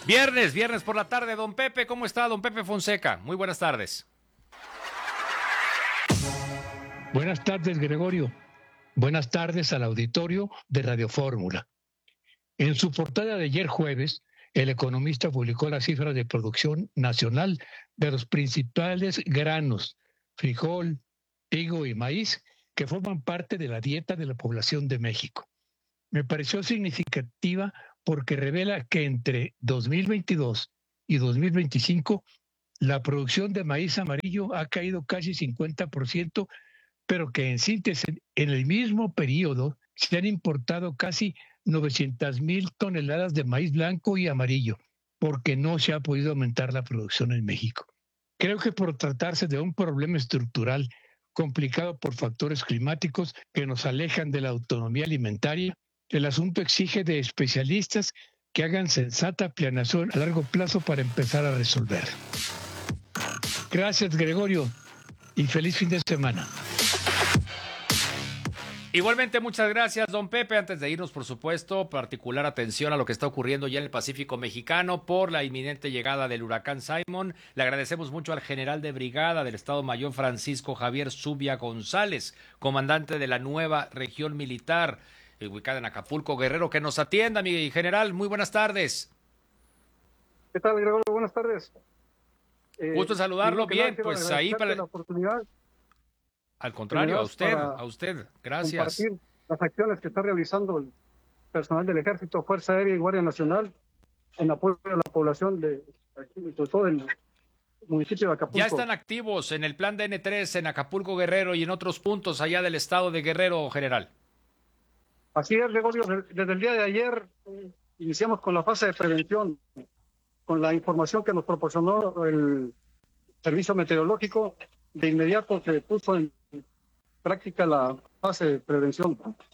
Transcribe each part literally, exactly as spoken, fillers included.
Viernes, viernes por la tarde, don Pepe, ¿cómo está, don Pepe Fonseca? Muy buenas tardes. Buenas tardes, Gregorio. Buenas tardes al auditorio de Radio Fórmula. En su portada de ayer jueves, el Economista publicó las cifras de producción nacional de los principales granos, frijol, trigo y maíz, que forman parte de la dieta de la población de México. Me pareció significativa porque revela que entre dos mil veintidós y dos mil veinticinco la producción de maíz amarillo ha caído casi cincuenta por ciento, pero que en síntesis, en el mismo periodo se han importado casi novecientas mil toneladas de maíz blanco y amarillo, porque no se ha podido aumentar la producción en México. Creo que por tratarse de un problema estructural complicado por factores climáticos que nos alejan de la autonomía alimentaria, el asunto exige de especialistas que hagan sensata planeación a largo plazo para empezar a resolver. Gracias, Gregorio, y feliz fin de semana. Igualmente, muchas gracias, don Pepe. Antes de irnos, por supuesto, particular atención a lo que está ocurriendo ya en el Pacífico mexicano por la inminente llegada del huracán Simon. Le agradecemos mucho al general de brigada del Estado Mayor Francisco Javier Zubia González, comandante de la nueva región militar ubicada en Acapulco, Guerrero, que nos atienda, mi general. Muy buenas tardes. ¿Qué tal, Gregorio? Buenas tardes. Eh, Gusto saludarlo. Bien, pues ahí para la oportunidad. Al contrario, a usted, a usted. Gracias. Compartir las acciones que está realizando el personal del Ejército, Fuerza Aérea y Guardia Nacional en apoyo a la población de sobre todo en el municipio de Acapulco. Ya están activos en el plan de N tres en Acapulco, Guerrero y en otros puntos allá del estado de Guerrero, general. Así es, Gregorio. Desde el día de ayer eh, iniciamos con la fase de prevención, con la información que nos proporcionó el Servicio Meteorológico. De inmediato se puso en práctica la fase de prevención.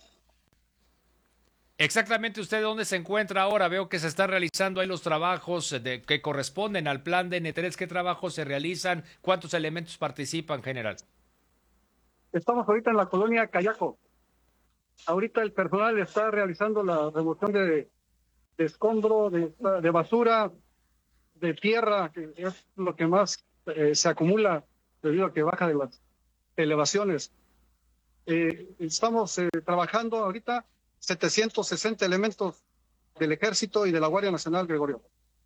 Exactamente, ¿usted dónde se encuentra ahora? Veo que se están realizando ahí los trabajos de, que corresponden al plan de N tres. ¿Qué trabajos se realizan? ¿Cuántos elementos participan, general? Estamos ahorita en la colonia Cayaco. Ahorita el personal está realizando la remoción de, de escombro, de, de basura, de tierra, que es lo que más eh, se acumula debido a que baja de las elevaciones. Eh, estamos eh, trabajando ahorita setecientos sesenta elementos del Ejército y de la Guardia Nacional, Gregorio.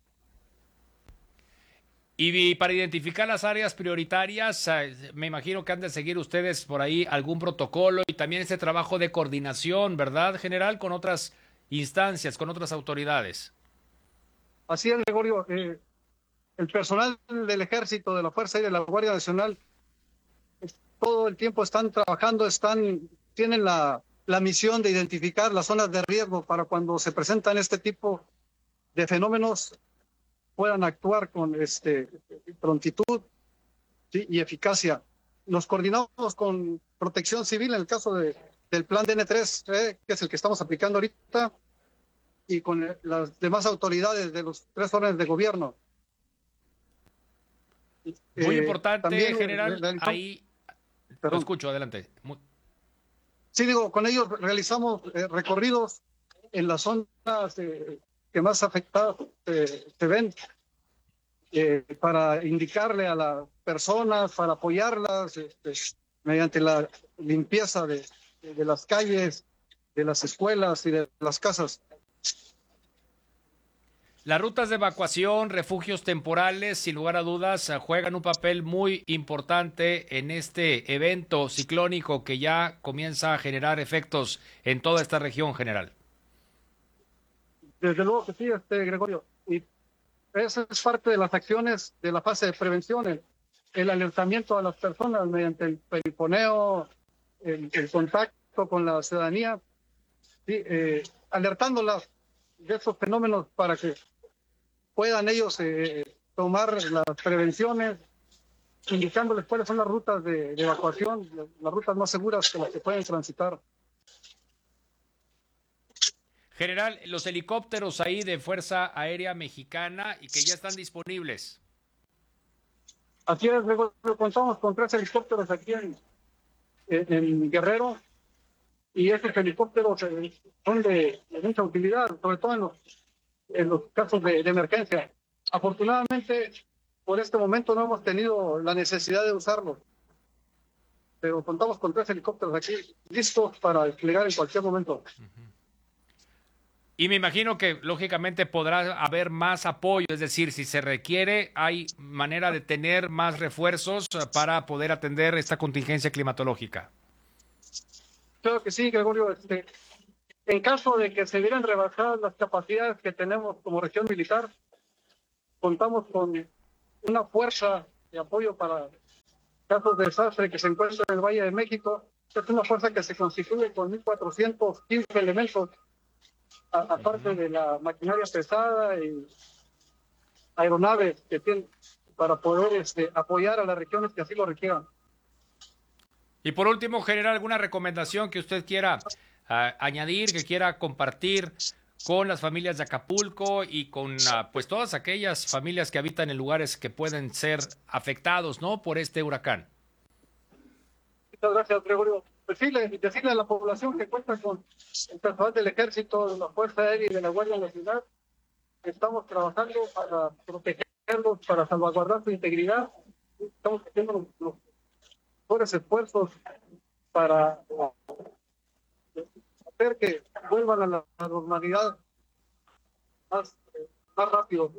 Y para identificar las áreas prioritarias, me imagino que han de seguir ustedes por ahí algún protocolo y también ese trabajo de coordinación, ¿verdad, general? Con otras instancias, con otras autoridades. Así es, Gregorio. Eh, el personal del Ejército, de la Fuerza Aérea y de la Guardia Nacional, todo el tiempo están trabajando, están, tienen la, la misión de identificar las zonas de riesgo para cuando se presentan este tipo de fenómenos puedan actuar con este, prontitud, ¿sí? y eficacia. Nos coordinamos con Protección Civil en el caso de, del plan de N tres, ¿eh? que es el que estamos aplicando ahorita, y con las demás autoridades de los tres órdenes de gobierno. Muy eh, importante, también, general, realizamos, ahí lo escucho, adelante. Muy... Sí, digo, con ellos realizamos eh, recorridos en las zonas eh, que más afectadas eh, se ven, eh, para indicarle a las personas, para apoyarlas este, mediante la limpieza de, de las calles, de las escuelas y de las casas. Las rutas de evacuación, refugios temporales, sin lugar a dudas, juegan un papel muy importante en este evento ciclónico que ya comienza a generar efectos en toda esta región, general. Desde luego que sí, este, Gregorio. Y esa es parte de las acciones de la fase de prevención, el, el alertamiento a las personas mediante el perifoneo, el, el contacto con la ciudadanía, ¿sí? eh, alertándolas de estos fenómenos para que puedan ellos eh, tomar las prevenciones, indicándoles cuáles son las rutas de, de evacuación, las rutas más seguras que las que pueden transitar. General, los helicópteros ahí de Fuerza Aérea Mexicana y que ya están disponibles. Así es, luego contamos con tres helicópteros aquí en, en, en Guerrero, y estos helicópteros eh, son de, de mucha utilidad, sobre todo en los en los casos de, de emergencia. Afortunadamente, por este momento no hemos tenido la necesidad de usarlo, pero contamos con tres helicópteros aquí listos para desplegar en cualquier momento. Y me imagino que lógicamente podrá haber más apoyo, es decir, si se requiere, hay manera de tener más refuerzos para poder atender esta contingencia climatológica. Claro que sí, Gregorio. Este, en caso de que se vieran rebasadas las capacidades que tenemos como región militar, contamos con una fuerza de apoyo para casos de desastre que se encuentra en el Valle de México. Es una fuerza que se constituye con mil cuatrocientos quince elementos, aparte de la maquinaria pesada y aeronaves que tienen para poder este, apoyar a las regiones que así lo requieran. Y por último, general, ¿alguna recomendación que usted quiera uh, añadir, que quiera compartir con las familias de Acapulco y con uh, pues todas aquellas familias que habitan en lugares que pueden ser afectados, ¿no?, por este huracán? Muchas gracias, Gregorio. Pues sí, decirle a la población que cuenta con el personal del Ejército, de la Fuerza Aérea y de la Guardia Nacional, que estamos trabajando para protegerlos, para salvaguardar su integridad. Estamos haciendo los, los mejores esfuerzos para hacer que vuelvan a la, a la normalidad más, más rápido.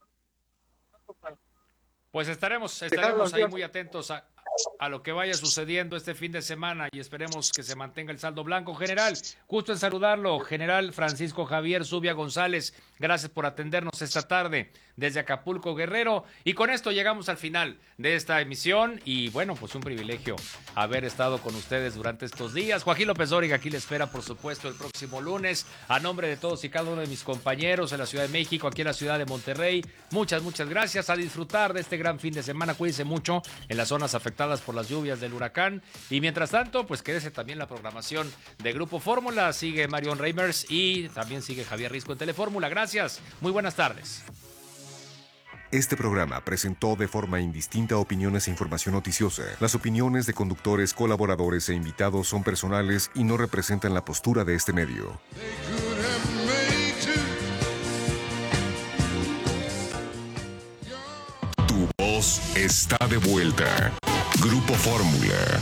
Pues estaremos, estaremos ahí muy atentos a, a lo que vaya sucediendo este fin de semana y esperemos que se mantenga el saldo blanco. General, gusto en saludarlo. General Francisco Javier Zubia González, gracias por atendernos esta tarde desde Acapulco, Guerrero. Y con esto llegamos al final de esta emisión y bueno, pues un privilegio haber estado con ustedes durante estos días. Joaquín López Dóriga aquí le espera, por supuesto, el próximo lunes. A nombre de todos y cada uno de mis compañeros en la Ciudad de México, aquí en la ciudad de Monterrey, muchas, muchas gracias. A disfrutar de este gran fin de semana. Cuídense mucho en las zonas afectadas por las lluvias del huracán. Y mientras tanto, pues quédese también la programación de Grupo Fórmula. Sigue Marion Reimers y también sigue Javier Risco en Telefórmula. Gracias. Muy buenas tardes. Este programa presentó de forma indistinta opiniones e información noticiosa. Las opiniones de conductores, colaboradores e invitados son personales y no representan la postura de este medio. Tu voz está de vuelta. Grupo Fórmula.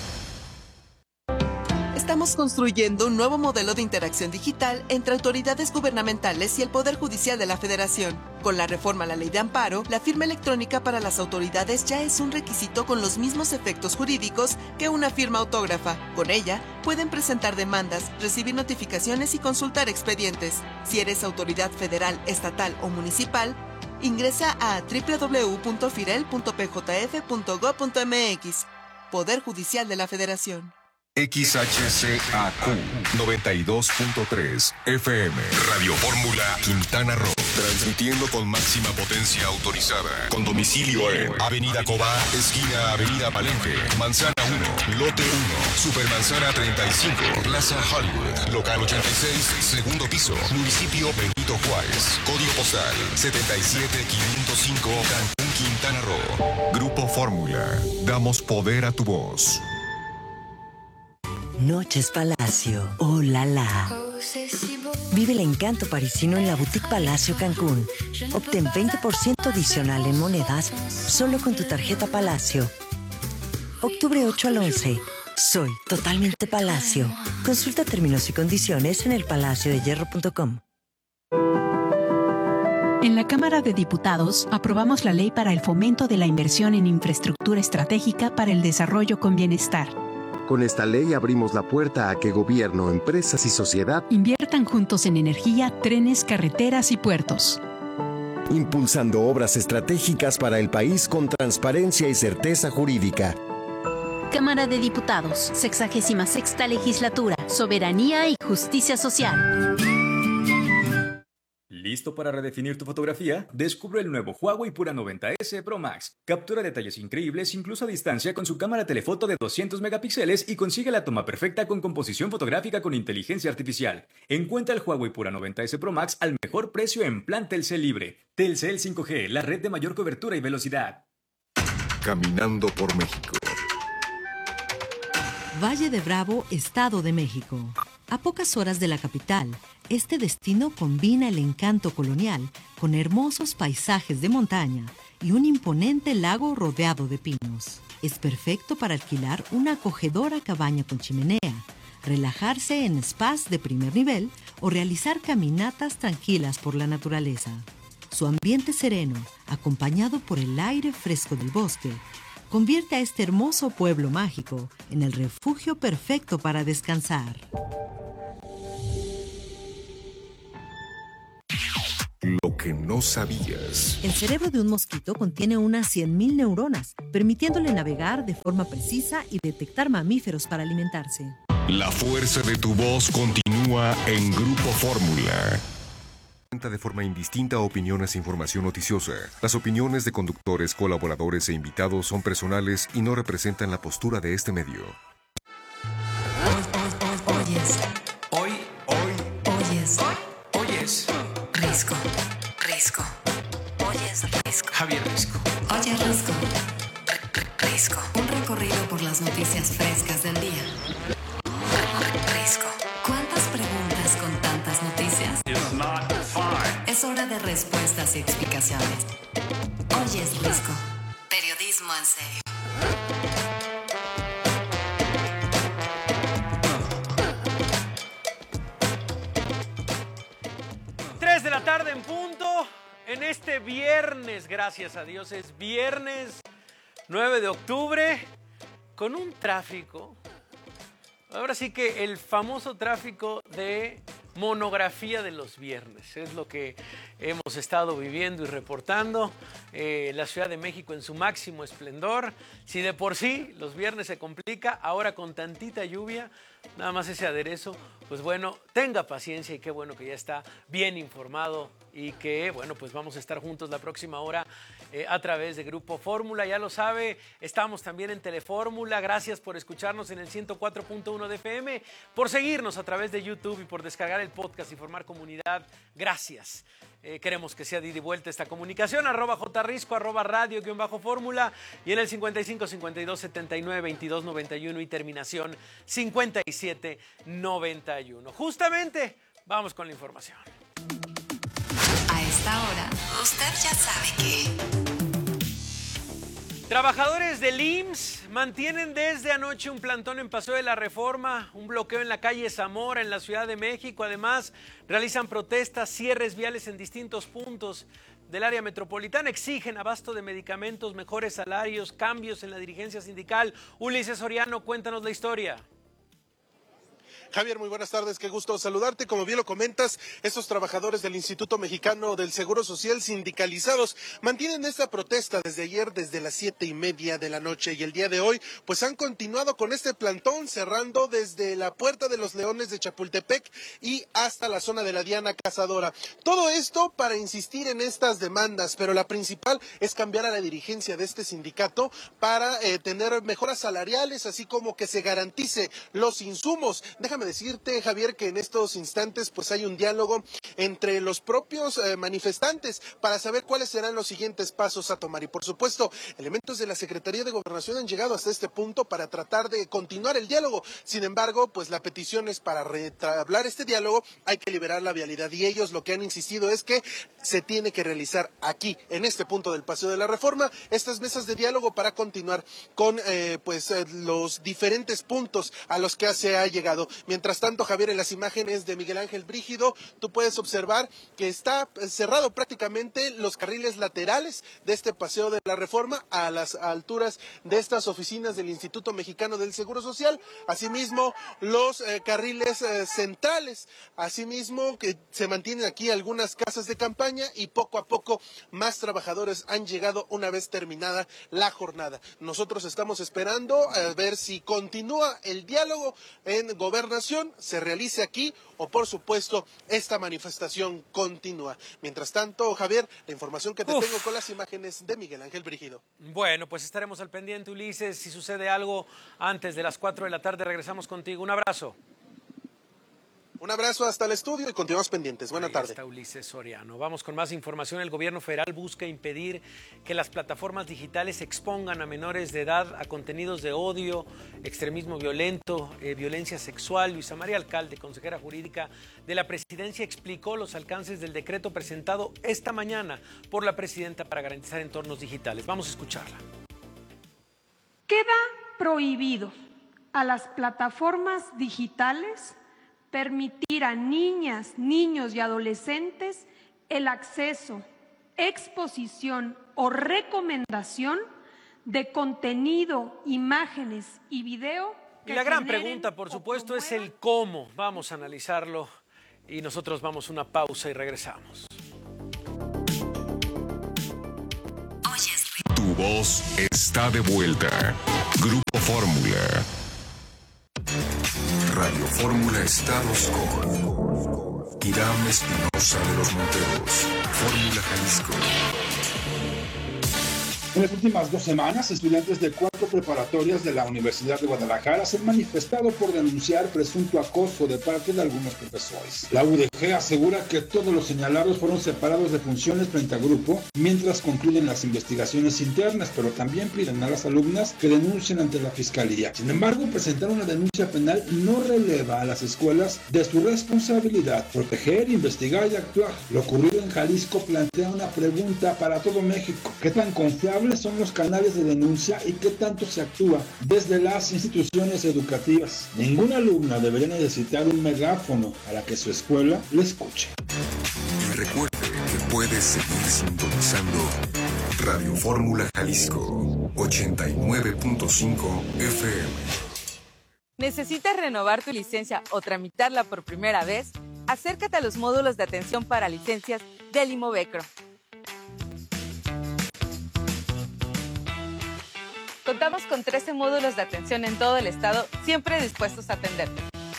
Estamos construyendo un nuevo modelo de interacción digital entre autoridades gubernamentales y el Poder Judicial de la Federación. Con la reforma a la Ley de Amparo, la firma electrónica para las autoridades ya es un requisito con los mismos efectos jurídicos que una firma autógrafa. Con ella, pueden presentar demandas, recibir notificaciones y consultar expedientes. Si eres autoridad federal, estatal o municipal, ingresa a doble u doble u doble u punto firel punto p j f punto gob punto m x. Poder Judicial de la Federación. X H C A Q noventa y dos punto tres F M Radio Fórmula Quintana Roo, transmitiendo con máxima potencia autorizada, con domicilio en Avenida Cobá, esquina Avenida Palenque, Manzana uno, Lote uno, Supermanzana treinta y cinco, Plaza Hollywood, Local ochenta y seis, segundo piso, Municipio Benito Juárez, Código Postal setenta y siete quinientos cinco, Cancún, Quintana Roo. Grupo Fórmula, damos poder a tu voz. Noches Palacio, oh la la. Vive el encanto parisino en la Boutique Palacio Cancún. Obtén veinte por ciento adicional en monedas solo con tu tarjeta Palacio. Octubre ocho al once. Soy totalmente Palacio. Consulta términos y condiciones en el palacio de hierro punto com. En la Cámara de Diputados aprobamos la Ley para el Fomento de la Inversión en Infraestructura Estratégica para el Desarrollo con Bienestar. Con esta ley abrimos la puerta a que gobierno, empresas y sociedad inviertan juntos en energía, trenes, carreteras y puertos, impulsando obras estratégicas para el país con transparencia y certeza jurídica. Cámara de Diputados, sexagésima sexta Legislatura, Soberanía y Justicia Social. ¿Listo para redefinir tu fotografía? Descubre el nuevo Huawei Pura noventa ese Pro Max. Captura detalles increíbles incluso a distancia con su cámara telefoto de doscientos megapíxeles y consigue la toma perfecta con composición fotográfica con inteligencia artificial. Encuentra el Huawei Pura noventa ese Pro Max al mejor precio en plan Telcel Libre. Telcel cinco G, la red de mayor cobertura y velocidad. Caminando por México. Valle de Bravo, Estado de México. A pocas horas de la capital, este destino combina el encanto colonial con hermosos paisajes de montaña y un imponente lago rodeado de pinos. Es perfecto para alquilar una acogedora cabaña con chimenea, relajarse en spas de primer nivel o realizar caminatas tranquilas por la naturaleza. Su ambiente sereno, acompañado por el aire fresco del bosque, convierte a este hermoso pueblo mágico en el refugio perfecto para descansar. Lo que no sabías. El cerebro de un mosquito contiene unas cien mil neuronas, permitiéndole navegar de forma precisa y detectar mamíferos para alimentarse. La fuerza de tu voz continúa en Grupo Fórmula. De forma indistinta opiniones e información noticiosa. Las opiniones de conductores, colaboradores e invitados son personales y no representan la postura de este medio. Oyes. Hoy, hoy. Oyes. Oyes. Risco. Risco. Oyes Risco. Javier Risco. Oye Risco. Risco. Un recorrido por las noticias frescas del día. Risco. ¿Cuántas preguntas con tantas noticias? Es hora de respuestas y explicaciones. Oyes Risco. Periodismo en serio. Tres de la tarde en punto, en este viernes, gracias a Dios, es viernes nueve de octubre, con un tráfico, ahora sí que el famoso tráfico de monografía de los viernes, es lo que hemos estado viviendo y reportando. Eh, la Ciudad de México en su máximo esplendor. Si de por sí los viernes se complica, ahora con tantita lluvia, nada más ese aderezo, pues bueno, tenga paciencia y qué bueno que ya está bien informado y que, bueno, pues vamos a estar juntos la próxima hora eh, a través de Grupo Fórmula. Ya lo sabe, estamos también en Telefórmula. Gracias por escucharnos en el ciento cuatro punto uno de F M, por seguirnos a través de YouTube y por descargar el podcast y formar comunidad. Gracias. Eh, queremos que sea de ida y vuelta esta comunicación, arroba jrisco, arroba radio, guión bajo fórmula, y en el cincuenta y cinco, cincuenta y dos, setenta y nueve, veintidós, noventa y uno y terminación cincuenta y siete, noventa y uno. Justamente, vamos con la información. A esta hora, usted ya sabe que... Trabajadores del I M S S mantienen desde anoche un plantón en Paseo de la Reforma, un bloqueo en la calle Zamora, en la Ciudad de México. Además, realizan protestas, cierres viales en distintos puntos del área metropolitana. Exigen abasto de medicamentos, mejores salarios, cambios en la dirigencia sindical. Ulises Soriano, cuéntanos la historia. Javier, muy buenas tardes, qué gusto saludarte. Como bien lo comentas, estos trabajadores del Instituto Mexicano del Seguro Social sindicalizados mantienen esta protesta desde ayer, desde las siete y media de la noche, y el día de hoy pues han continuado con este plantón, cerrando desde la Puerta de los Leones de Chapultepec y hasta la zona de la Diana Cazadora. Todo esto para insistir en estas demandas, pero la principal es cambiar a la dirigencia de este sindicato para eh, tener mejoras salariales, así como que se garantice los insumos. Déjame decirte, Javier, que en estos instantes pues hay un diálogo entre los propios eh, manifestantes para saber cuáles serán los siguientes pasos a tomar. Y por supuesto, elementos de la Secretaría de Gobernación han llegado hasta este punto para tratar de continuar el diálogo. Sin embargo, pues la petición es para retablar este diálogo, hay que liberar la vialidad, y ellos lo que han insistido es que se tiene que realizar aquí, en este punto del Paseo de la Reforma, estas mesas de diálogo para continuar con eh, pues eh, los diferentes puntos a los que se ha llegado. Mientras tanto, Javier, en las imágenes de Miguel Ángel Brígido, tú puedes observar que está cerrado prácticamente los carriles laterales de este Paseo de la Reforma a las alturas de estas oficinas del Instituto Mexicano del Seguro Social. Asimismo, los eh, carriles eh, centrales. Asimismo, que se mantienen aquí algunas casas de campaña, y poco a poco más trabajadores han llegado una vez terminada la jornada. Nosotros estamos esperando a ver si continúa el diálogo en Gobernación, se realice aquí, o por supuesto esta manifestación continúa. Mientras tanto, Javier, la información que te Uf. tengo con las imágenes de Miguel Ángel Brígido. Bueno, pues estaremos al pendiente, Ulises. Si sucede algo antes de las cuatro de la tarde, regresamos contigo. Un abrazo. Un abrazo hasta el estudio y continuamos pendientes. Buena Ahí tarde. está Ulises Soriano. Vamos con más información. El gobierno federal busca impedir que las plataformas digitales expongan a menores de edad a contenidos de odio, extremismo violento, eh, violencia sexual. Luisa María Alcalde, consejera jurídica de la presidencia, explicó los alcances del decreto presentado esta mañana por la presidenta para garantizar entornos digitales. Vamos a escucharla. Queda prohibido a las plataformas digitales permitir a niñas, niños y adolescentes el acceso, exposición o recomendación de contenido, imágenes y video. Y la gran pregunta, por supuesto, es el cómo. Vamos a analizarlo y nosotros vamos a una pausa y regresamos. Tu voz está de vuelta. Grupo Fórmula. Radio Fórmula Estados con Irán Espinosa de los Monteros. Fórmula Jalisco. En las últimas dos semanas, estudiantes de cuatro preparatorias de la Universidad de Guadalajara se han manifestado por denunciar presunto acoso de parte de algunos profesores. La U D G asegura que todos los señalados fueron separados de funciones frente a grupo mientras concluyen las investigaciones internas, pero también piden a las alumnas que denuncien ante la Fiscalía. Sin embargo, presentar una denuncia penal no releva a las escuelas de su responsabilidad, proteger, investigar y actuar. Lo ocurrido en Jalisco plantea una pregunta para todo México. ¿Qué tan confiable son los canales de denuncia y qué tanto se actúa desde las instituciones educativas? Ninguna alumna debería necesitar un megáfono para que su escuela le escuche. Y recuerde que puedes seguir sintonizando Radio Fórmula Jalisco ochenta y nueve punto cinco F M. ¿Necesitas renovar tu licencia o tramitarla por primera vez? Acércate a los módulos de atención para licencias del Imovecro. Contamos con trece módulos de atención en todo el estado, siempre dispuestos a atenderte.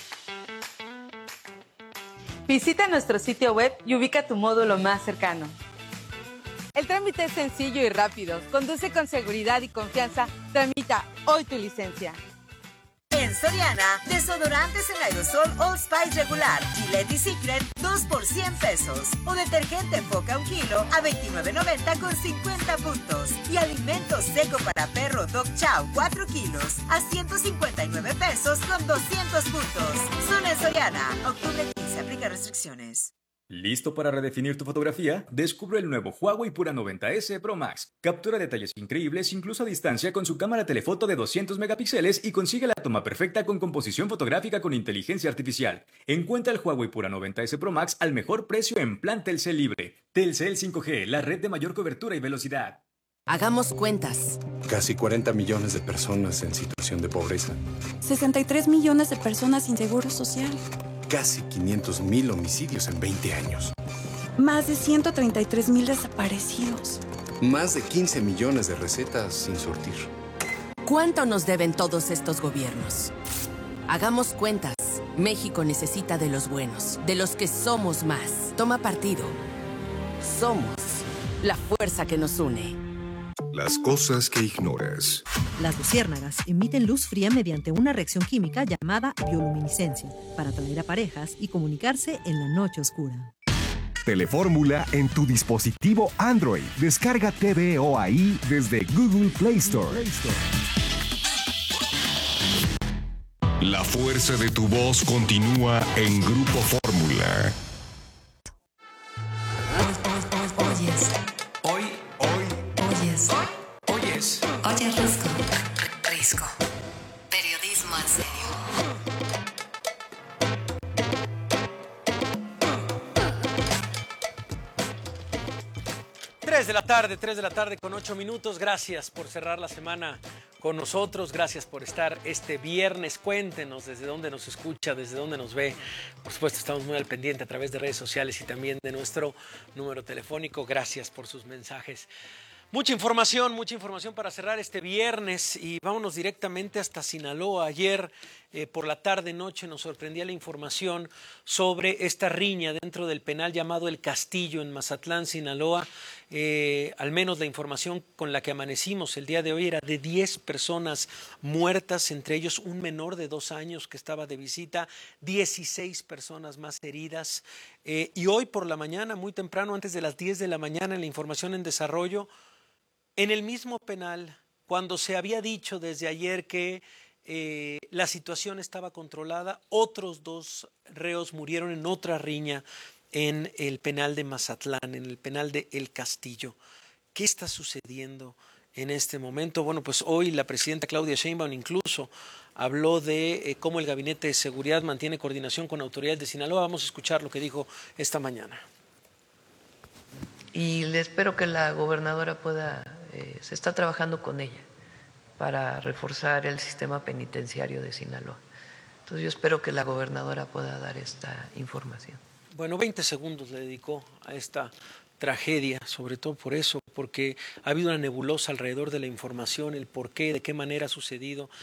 Visita nuestro sitio web y ubica tu módulo más cercano. El trámite es sencillo y rápido. Conduce con seguridad y confianza. Tramita hoy tu licencia. En Soriana, desodorantes en aerosol Old Spice regular, Gillette y Secret, dos por cien pesos. O detergente Foca un kilo a veintinueve noventa con cincuenta puntos. Y alimento seco para perro Dog Chow cuatro kilos a ciento cincuenta y nueve pesos con doscientos puntos. Solo en Soriana, octubre quince, aplica restricciones. ¿Listo para redefinir tu fotografía? Descubre el nuevo Huawei Pura noventa ese Pro Max. Captura detalles increíbles incluso a distancia con su cámara telefoto de doscientos megapíxeles y consigue la toma perfecta con composición fotográfica con inteligencia artificial. Encuentra el Huawei Pura noventa ese Pro Max al mejor precio en plan Telcel Libre. Telcel cinco G, la red de mayor cobertura y velocidad. Hagamos cuentas. Casi cuarenta millones de personas en situación de pobreza. sesenta y tres millones de personas sin seguro social. Casi quinientos mil homicidios en veinte años. Más de ciento treinta y tres mil desaparecidos. Más de quince millones de recetas sin surtir. ¿Cuánto nos deben todos estos gobiernos? Hagamos cuentas. México necesita de los buenos, de los que somos más. Toma partido. Somos la fuerza que nos une. Las cosas que ignoras. Las luciérnagas emiten luz fría mediante una reacción química llamada bioluminiscencia para atraer a parejas y comunicarse en la noche oscura. Telefórmula en tu dispositivo Android. Descarga T V O ahí desde Google Play Store. La fuerza de tu voz continúa en Grupo Fórmula. Oyes. Hoy, hoy. Oyes. Oyes. Oyes Risco. Risco. Periodismo en serio. tres de la tarde, tres de la tarde con ocho minutos. Gracias por cerrar la semana con nosotros. Gracias por estar este viernes. Cuéntenos desde dónde nos escucha, desde dónde nos ve. Por supuesto, estamos muy al pendiente a través de redes sociales y también de nuestro número telefónico. Gracias por sus mensajes. Mucha información, mucha información para cerrar este viernes y vámonos directamente hasta Sinaloa. Ayer eh, por la tarde-noche nos sorprendía la información sobre esta riña dentro del penal llamado El Castillo en Mazatlán, Sinaloa. Eh, al menos la información con la que amanecimos el día de hoy era de diez personas muertas, entre ellos un menor de dos años que estaba de visita, dieciséis personas más heridas. Eh, y hoy por la mañana, muy temprano, antes de las diez de la mañana, en la información en desarrollo, en el mismo penal, cuando se había dicho desde ayer que eh, la situación estaba controlada, otros dos reos murieron en otra riña en el penal de Mazatlán, en el penal de El Castillo. ¿Qué está sucediendo en este momento? Bueno, pues hoy la presidenta Claudia Sheinbaum incluso habló de eh, cómo el Gabinete de Seguridad mantiene coordinación con autoridades de Sinaloa. Vamos a escuchar lo que dijo esta mañana. Y le espero que la gobernadora pueda, eh, se está trabajando con ella para reforzar el sistema penitenciario de Sinaloa. Entonces yo espero que la gobernadora pueda dar esta información. Bueno, veinte segundos le dedicó a esta tragedia, sobre todo por eso, porque ha habido una nebulosa alrededor de la información, el por qué, de qué manera ha sucedido,